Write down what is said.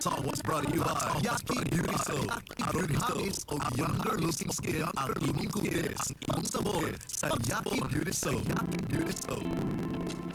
Talk was brought to you by Yaki Beauty Soap. Aron hapis o younger looking skin ang imong kutis. Ang sabor sa Yaki Beauty Soap. Yaki Beauty Soap.